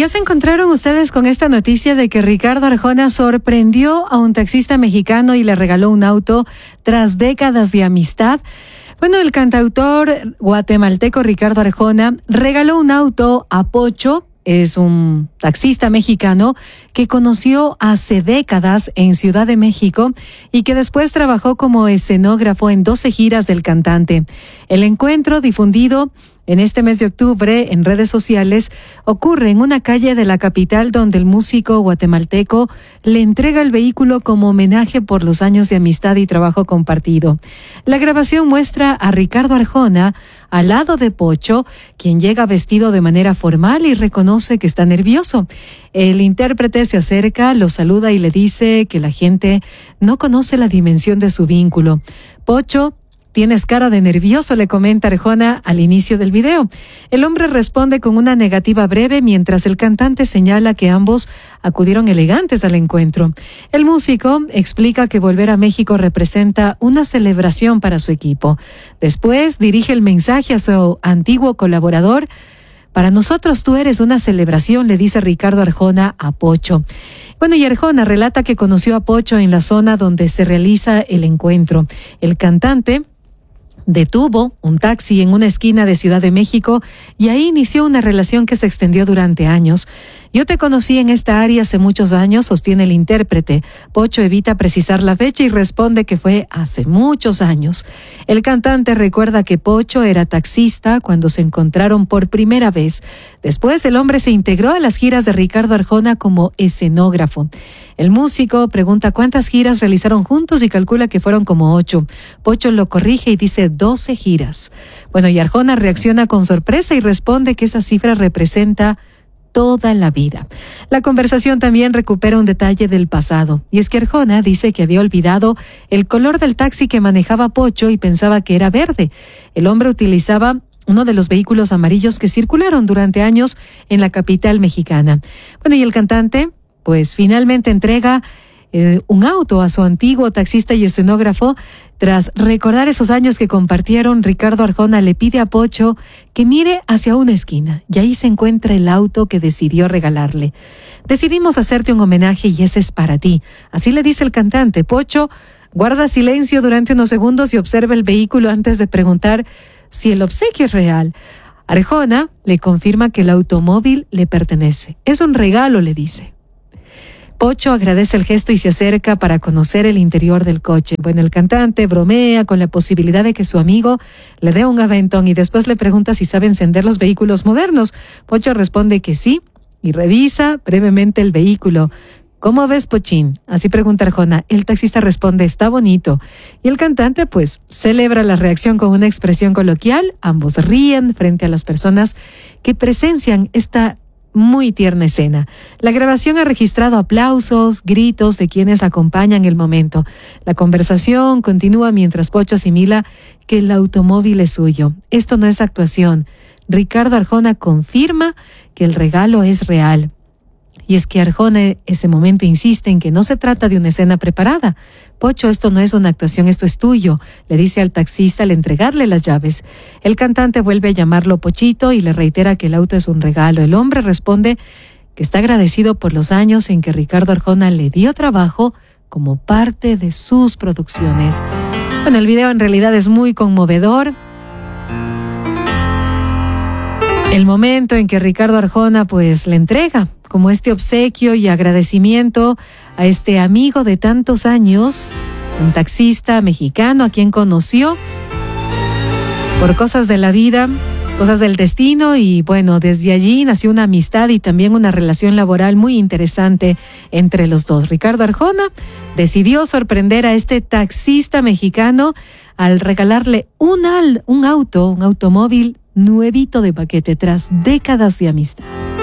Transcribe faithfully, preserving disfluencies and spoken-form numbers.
¿Ya se encontraron ustedes con esta noticia de que Ricardo Arjona sorprendió a un taxista mexicano y le regaló un auto tras décadas de amistad? Bueno, el cantautor guatemalteco Ricardo Arjona regaló un auto a Pocho. Es un taxista mexicano que conoció hace décadas en Ciudad de México y que después trabajó como escenógrafo en doce giras del cantante. El encuentro, difundido en este mes de octubre en redes sociales, ocurre en una calle de la capital donde el músico guatemalteco le entrega el vehículo como homenaje por los años de amistad y trabajo compartido. La grabación muestra a Ricardo Arjona al lado de Pocho, quien llega vestido de manera formal y reconoce que está nervioso. El intérprete se acerca, lo saluda y le dice que la gente no conoce la dimensión de su vínculo. Pocho: "Tienes cara de nervioso", le comenta Arjona al inicio del video. El hombre responde con una negativa breve mientras el cantante señala que ambos acudieron elegantes al encuentro. El músico explica que volver a México representa una celebración para su equipo. Después dirige el mensaje a su antiguo colaborador. "Para nosotros tú eres una celebración", le dice Ricardo Arjona a Pocho. Bueno, y Arjona relata que conoció a Pocho en la zona donde se realiza el encuentro. El cantante detuvo un taxi en una esquina de Ciudad de México y ahí inició una relación que se extendió durante años. "Yo te conocí en esta área hace muchos años", sostiene el intérprete. Pocho evita precisar la fecha y responde que fue hace muchos años. El cantante recuerda que Pocho era taxista cuando se encontraron por primera vez. Después el hombre se integró a las giras de Ricardo Arjona como escenógrafo. El músico pregunta cuántas giras realizaron juntos y calcula que fueron como ocho. Pocho lo corrige y dice doce giras. Bueno, y Arjona reacciona con sorpresa y responde que esa cifra representa toda la vida. La conversación también recupera un detalle del pasado, y es que Arjona dice que había olvidado el color del taxi que manejaba Pocho y pensaba que era verde. El hombre utilizaba uno de los vehículos amarillos que circularon durante años en la capital mexicana. Bueno, y el cantante pues finalmente entrega eh, un auto a su antiguo taxista y escenógrafo. Tras recordar esos años que compartieron, Ricardo Arjona le pide a Pocho que mire hacia una esquina y ahí se encuentra el auto que decidió regalarle. "Decidimos hacerte un homenaje y ese es para ti", así le dice el cantante. Pocho guarda silencio durante unos segundos y observa el vehículo antes de preguntar si el obsequio es real. Arjona le confirma que el automóvil le pertenece. "Es un regalo", le dice. Pocho agradece el gesto y se acerca para conocer el interior del coche. Bueno, el cantante bromea con la posibilidad de que su amigo le dé un aventón y después le pregunta si sabe encender los vehículos modernos. Pocho responde que sí y revisa brevemente el vehículo. "¿Cómo ves, Pochín?", así pregunta Arjona. El taxista responde: "Está bonito". Y el cantante pues celebra la reacción con una expresión coloquial. Ambos ríen frente a las personas que presencian esta muy tierna escena. La grabación ha registrado aplausos, gritos de quienes acompañan el momento. La conversación continúa mientras Pocho asimila que el automóvil es suyo. Esto no es actuación. Ricardo Arjona confirma que el regalo es real. Y es que Arjona en ese momento insiste en que no se trata de una escena preparada. "Pocho, esto no es una actuación, esto es tuyo", le dice al taxista al entregarle las llaves. El cantante vuelve a llamarlo Pochito y le reitera que el auto es un regalo. El hombre responde que está agradecido por los años en que Ricardo Arjona le dio trabajo como parte de sus producciones. Bueno, el video en realidad es muy conmovedor. El momento en que Ricardo Arjona pues le entrega como este obsequio y agradecimiento a este amigo de tantos años, un taxista mexicano a quien conoció por cosas de la vida, cosas del destino, y bueno, desde allí nació una amistad y también una relación laboral muy interesante entre los dos. Ricardo Arjona decidió sorprender a este taxista mexicano al regalarle un, al, un auto, un automóvil nuevito de paquete tras décadas de amistad.